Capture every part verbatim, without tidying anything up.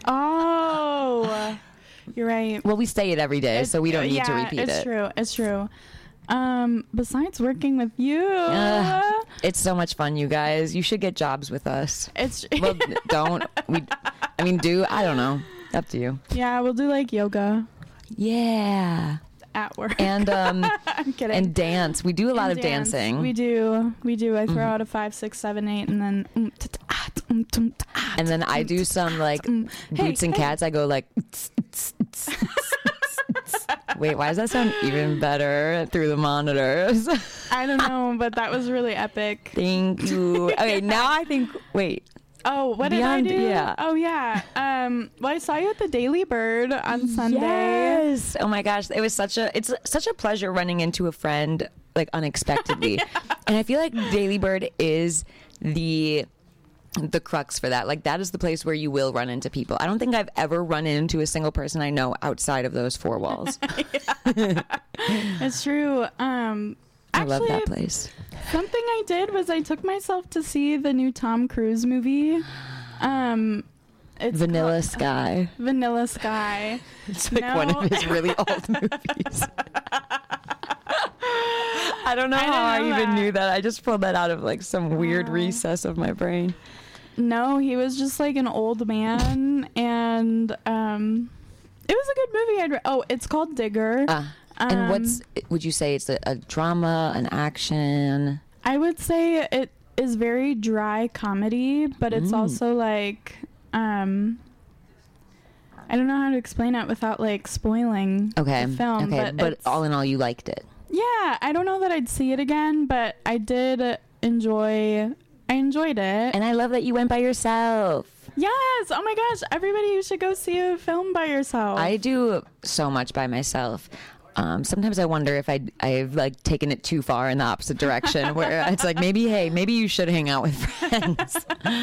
Oh, you're right. Well, we say it every day, It's- so we don't need yeah, to repeat it's it. true. It's true. Um, besides working with you, Ugh, it's so much fun, you guys. You should get jobs with us. it's Well, don't. We, I mean, do. I don't know. Up to you. yeah, we'll do like yoga Yeah. at work. And um I'm kidding. and dance. We do a lot And of dance. dancing. We do. We do. I throw Mhm. out a five, six, seven, eight, and then. mm, t- t- ah, t- mm, tum, t- ah, And t- then I mm, do t- some ah, like t- mm. Hey, boots and hey. cats. I go like. Wait, why does that sound even better through the monitors? I don't know, but that was really epic. Thank you. Okay, now I think. Wait. Oh, what Beyond- did I do? yeah. Oh, yeah. Um, well, I saw you at the Daily Bird on Sunday. Yes. Oh my gosh, it was such a. It's such a pleasure running into a friend like unexpectedly, and I feel like Daily Bird is the the crux for that. Like that is the place where you will run into people. I don't think I've ever run into a single person I know outside of those four walls. It's true. Um, I actually, love that place. something I did was I took myself to see the new Tom Cruise movie. Um, it's Vanilla called- Sky. Vanilla Sky. It's like No. one of his really old movies. I don't know I how I didn't know even that. knew that. I just pulled that out of like some weird Wow. recess of my brain. No, he was just like an old man, and um, it was a good movie. I'd re- oh, it's called Digger. Uh, and Um, what's would you say it's a, a drama, an action? I would say it is very dry comedy, but it's Mm. also like um, I don't know how to explain it without like spoiling Okay. the film. okay, but, but it's- all in all, you liked it. yeah, I don't know that I'd see it again, but I did enjoy. I enjoyed it. And I love that you went by yourself. Yes. Oh my gosh. Everybody, you should go see a film by yourself. I do so much by myself. Um, sometimes I wonder if I I've like taken it too far in the opposite direction, where it's like maybe hey maybe you should hang out with friends.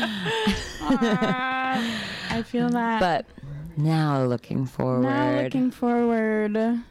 Ah, I feel that. But now looking forward. now looking forward. Ave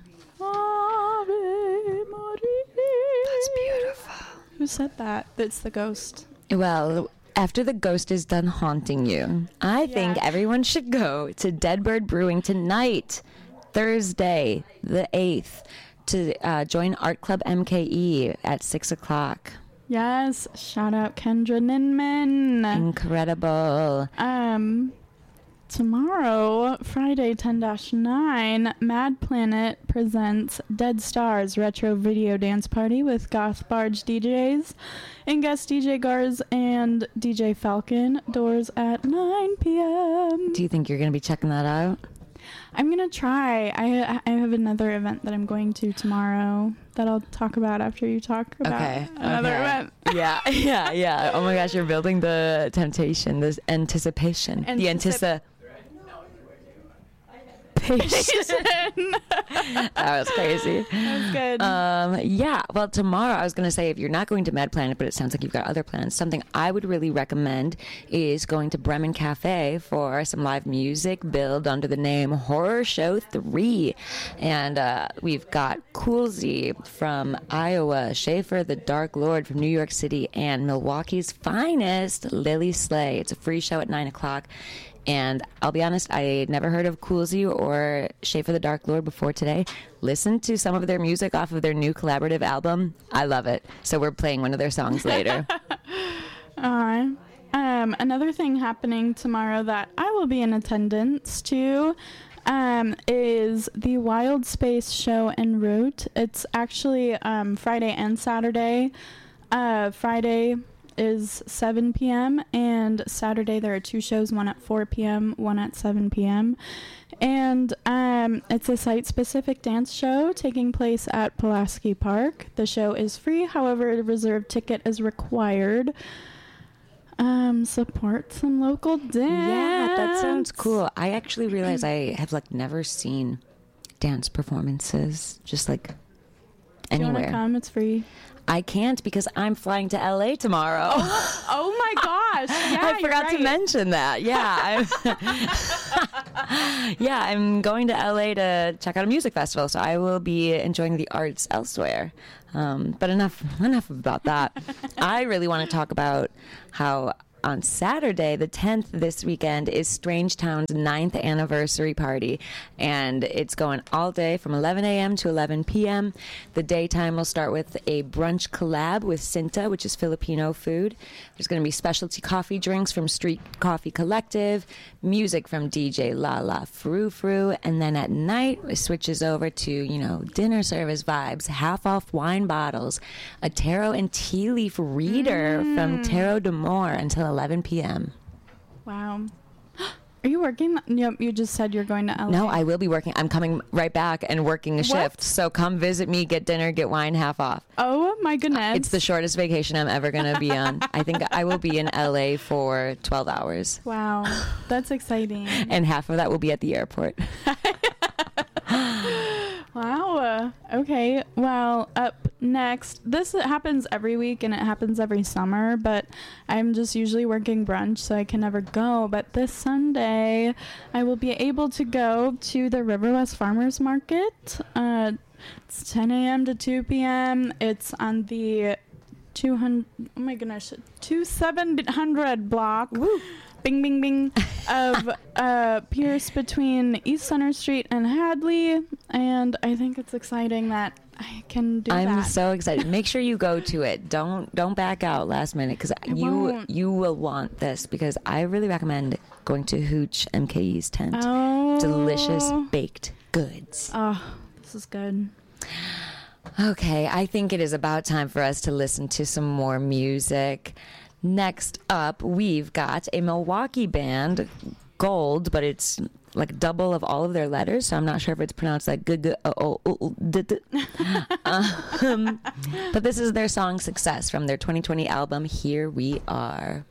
Maria. That's beautiful. Who said that? That's the ghost. Well, after the ghost is done haunting you, I think Yeah. everyone should go to Deadbird Brewing tonight, Thursday, the eighth, to uh, join Art Club M K E at six o'clock. Yes. Shout out Kendra Ninman. Incredible. Um, tomorrow, Friday ten dash nine, Mad Planet presents Dead Stars Retro Video Dance Party with Goth Barge D Js and guest D J Gars and D J Falcon. Doors at nine p.m. Do you think you're going to be checking that out? I'm going to try. I I have another event that I'm going to tomorrow that I'll talk about after you talk about Okay, another okay. event. Yeah, yeah, yeah. Oh my gosh, you're building the temptation, this anticipation, the Anticip- anticipation. That was crazy. That was good. Um, yeah. Well, tomorrow I was going to say if you're not going to Mad Planet, but it sounds like you've got other plans. Something I would really recommend is going to Bremen Cafe for some live music billed under the name Horror Show Three, and uh, we've got Coolsy from Iowa, Schaefer the Dark Lord from New York City, and Milwaukee's finest Lily Slay. It's a free show at nine o'clock. And I'll be honest, I never heard of Coolsy or Schaefer the Dark Lord before today. Listen to some of their music off of their new collaborative album. I love it. So we're playing one of their songs later. Uh, um, another thing happening tomorrow that I will be in attendance to um, is the Wild Space Show en route. It's actually um, Friday and Saturday. Uh, Friday is seven p.m. and Saturday there are two shows, one at four p.m., one at seven p.m. And um, it's a site-specific dance show taking place at Pulaski Park. The show is free, however, a reserved ticket is required. Um, support some local dance. Yeah, that sounds cool. I actually realize I have like never seen dance performances just like Do you want to anywhere. come? It's free. I can't because I'm flying to L A tomorrow. Oh my gosh! Yeah, I you're forgot to right. mention that. Yeah. I'm yeah, I'm going to L A to check out a music festival, so I will be enjoying the arts elsewhere. Um, but enough enough about that. I really want to talk about how on Saturday, the tenth, this weekend, is Strange Town's ninth anniversary party. And it's going all day from eleven a.m. to eleven p.m. The daytime will start with a brunch collab with Cinta, which is Filipino food. There's going to be specialty coffee drinks from Street Coffee Collective, music from D J Lala Fru Fru, and then at night it switches over to, you know, dinner service vibes, half off wine bottles, a tarot and tea leaf reader mm. from Tarot d'Amour until eleven p.m. Wow. Are you working? Yep, you just said you're going to L A. No, I will be working. I'm coming right back and working a What? shift. So come visit me, get dinner, get wine half off. Oh my goodness. It's the shortest vacation I'm ever going to be on. I think I will be in L A for twelve hours. Wow. That's exciting. And half of that will be at the airport. Wow. Okay. Well, up next, this happens every week and it happens every summer, but I'm just usually working brunch, so I can never go. But this Sunday, I will be able to go to the River West Farmers Market. Uh, it's ten a.m. to two p.m. It's on the two hundred, oh my goodness, twenty-seven hundred block. Woo. Bing, bing, bing, of uh, Pierce between East Center Street and Hadley, and I think it's exciting that I can do I'm that. I'm so excited. Make sure you go to it. Don't don't back out last minute, because you won't. you will want this, because I really recommend going to Hooch M K E's tent. Oh. Delicious baked goods. Oh, this is good. Okay, I think it is about time for us to listen to some more music. Next up, we've got a Milwaukee band, Gold, but it's like double of all of their letters, so I'm not sure if it's pronounced like good, good, oh, oh, oh, d- d- um, but this is their song Success from their twenty twenty album, Here We Are.